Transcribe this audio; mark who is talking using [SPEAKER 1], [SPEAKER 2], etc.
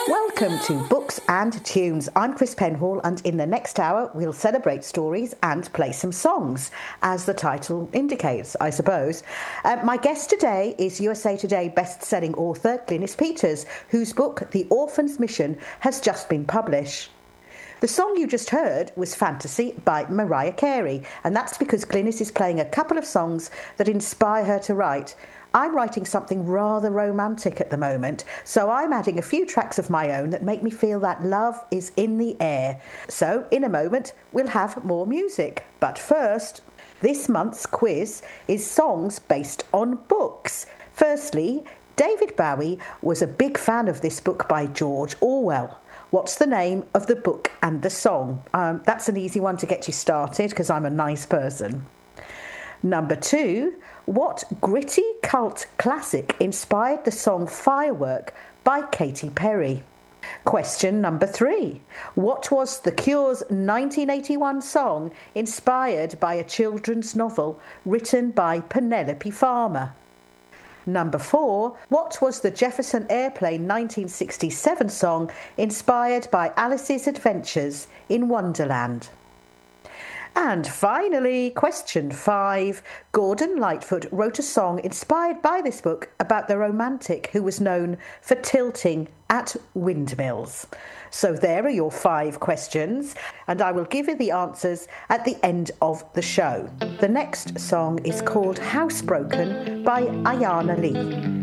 [SPEAKER 1] Welcome to Books and Tunes. I'm Chris Penhall, and in the next hour we'll celebrate stories and play some songs, as the title indicates, I suppose. My guest today is USA Today best-selling author Glynnis Peters, whose book The Orphan's Mission has just been published. The song you just heard was Fantasy by Mariah Carey, and that's because Glynnis is playing a couple of songs that inspire her to write. I'm writing something rather romantic at the moment, so I'm adding a few tracks of my own that make me feel that love is in the air. So, in a moment, we'll have more music. But first, this month's quiz is songs based on books. Firstly, David Bowie was a big fan of this book by George Orwell. What's the name of the book and the song? That's an easy one to get you started because I'm a nice person. Number 2, what gritty cult classic inspired the song Firework by Katy Perry? Question number 3, what was The Cure's 1981 song inspired by a children's novel written by Penelope Farmer? Number 4, what was the Jefferson Airplane 1967 song inspired by Alice's Adventures in Wonderland? And finally, question 5, Gordon Lightfoot wrote a song inspired by this book about the romantic who was known for tilting at windmills. So there are your 5 questions, and I will give you the answers at the end of the show. The next song is called Housebroken by Ayana Lee.